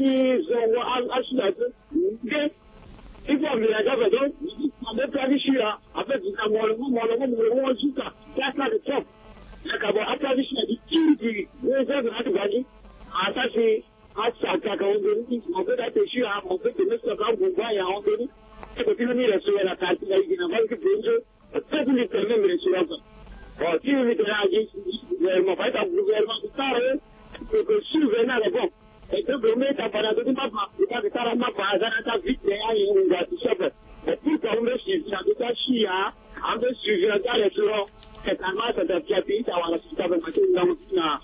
il faut me la garder donc on me planifie là en fait il a mon jusqu'à ça le top la cabo après je dis qui les gens à gagner à ça c'est à ça quand on peut être sûr à on peut te mettre ça au bois et on peut et puis on est sur la carte là il n'a pas que peut être les termes mais sur la bon si on est là gouvernement pas être gouvernement ça que surveillant là bon et que le mec a parlé de ma il a parlé ma base à vite et à une gars qui s'appelle et puis quand on me suit ça de ta chia on me suit dans les jours c'est un match de pied ça va la super maintenant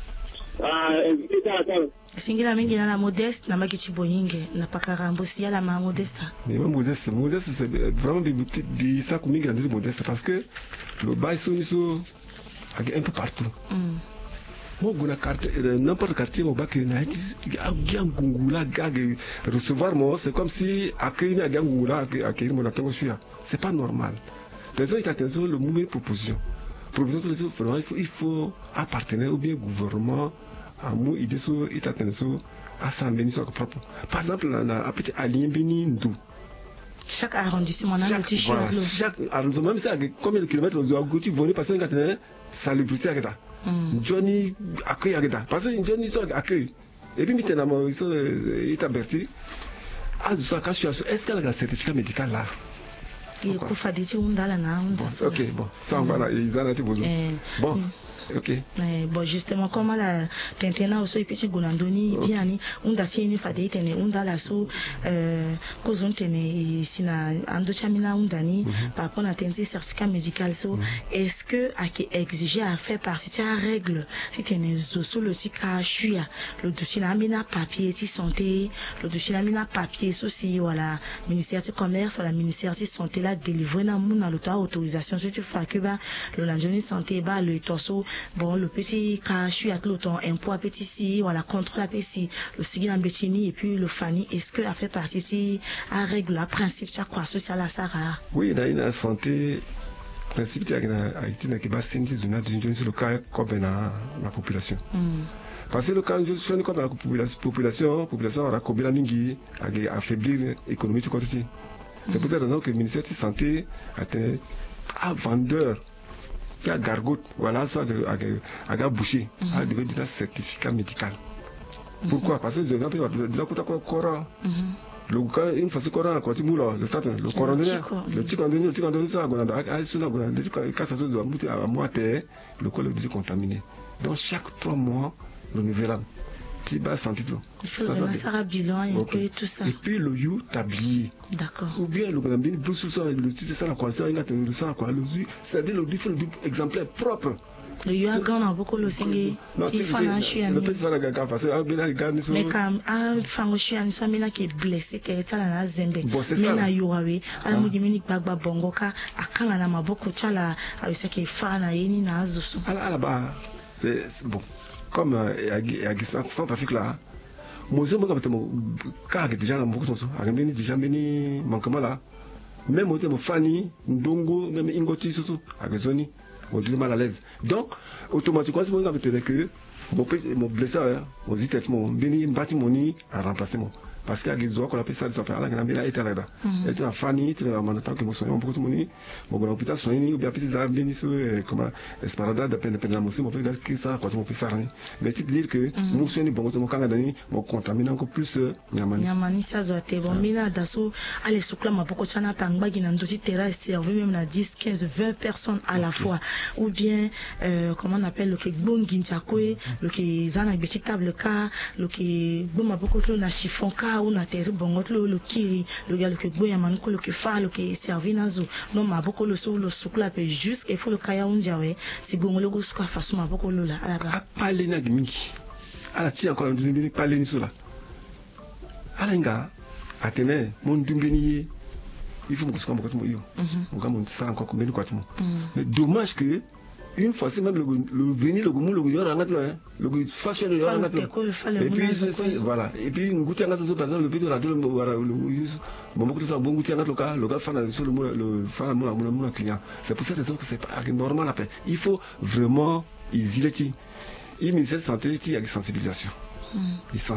Singila mingi na modeste na magichi boyinge na pakarambo si ala ma modeste. Mais même modeste c'est vraiment ça comme mingi na modeste parce que le bail sont un peu partout. Moi, n'importe quel quartier, recevoir moi, c'est comme si accueillir accueillir mon attention. C'est pas normal. Attention, le mouvement de proposition. Proposition, il faut appartenir au bien gouvernement, à mon idée sur attention à sa bénédiction propre. Par exemple, à petit alien béni chaque arrondissement a chaque arrondissement, même si combien de kilomètres vous venez passer un salubrité à Johnny accueille Agda parce que Johnny sont accueille et puis maintenant ils sont avertis est-ce qu'elle a un certificat médical là il faut faire des ok bon ça on va là ils en ont besoin bon ok bon justement comment la tentena aussi petit golandoni bien ni unda tieni fade tene unda la so kozon tene sina ando chamina undani par rapport à tenti certificat médical so est-ce que a qui exigé à faire partie de la règle si tene zo le sika chuya le dossier na mina papier ti santé le dossier na mina papier souci voilà ministère du commerce voilà ministère de santé là délivré na muna le temps autorisation sur tu fais que ba le landjoni santé ba le torso bon le petit cas je suis à l'automne un poids petit si voilà contrôle à petit le sigil en bétini et puis le fani est-ce que a fait partie si à règle à principe chaque quoi social à Sarah oui dans une santé principe à Haïti n'a que bas syndic sur le cas comme la population parce que le cas je suis comme la population aura comme la mingi à affaiblir l'économie du côté c'est pour cette raison que le ministère de la santé a vendeur à gargote, voilà, soit à boucher, à devenir un certificat médical. Pourquoi? Parce que je n'ai pas de coran. Une fois que coran, quand tu moules, le satin, le coran, le tic ça, à moitié, le col est contaminé. Donc, chaque 3 mois, renouvelable. Il faut un bilan et tout ça. Et puis le you tablier. D'accord. Ou bien le grand bin plus ça le titre ça la quoi ça il a le ça quoi le c'est-à-dire le différent exemplaire propre. Le you a gagné beaucoup le singe. Si fana chien. Le petit fana gaga parce que bien gagne so. Mais comme fana chien so mina qui blessé que ça na zembe. Mais na yuawe ala mujimini bagba bongoka akanga na maboko chala avec que fana yeni na azusu. Ala ba c'est bon. Comme à Centrafrique là, moi je me rappelle car déjà dans beaucoup de choses, déjà béni manquement là, même au thème Fanny, Ndongo, même Ingoti surtout, à Zoni, on dit mal à l'aise. Donc automatiquement c'est moi qui que mon blessé, mon zitette, mon béni, bâti mon nid à remplacer moi. Parce qu'il y a des gens qu'on appelle ça des affaires là, qui n'ont pas été là. Et tu as Fanny, tu as un temps que moi soignons beaucoup de monnaie, mon hôpital soigné, ou bien puis ils ont béni sur comme Esparada, dépend de la moussie, mon père qui ça, quand on peut ça. Mais tu dire que nous soignons bon, mon Canada, mon contamine encore plus Niamani. Niamani, ça doit être bon. Mina, d'asso, allez, sous clame, beaucoup de chana, pangba, qui n'ont pas terrasse, servi même à 10, 15, 20 personnes à la fois. Ou bien, comment on appelle le bon guintiakoe, le qui zana petit table cas, le qui bon ma beaucoup de na chiffon cas. On a terre bon le kiri le gars le que boya manko le que fa le que servi nazo non ma beaucoup le sou le soukla pe juste il faut le kaya on diawe si bon le go souka façon ma beaucoup là à la ba parler na mingi ala ti encore ndumbi parler ni sula ala nga atene mon ndumbi il faut que ce soit beaucoup yo on ga mon ça encore combien de quoi mais dommage que une fois c'est même le venir le goumou le yor angat le fashion le yor angat et puis voilà et puis une goutte angat par exemple le petit radio le bon beaucoup de ça bon goutte angat le gars fan sur le fan mon client c'est pour cette raison que c'est pas normal après il faut vraiment isoler il ministère de santé il y a une sensibilisation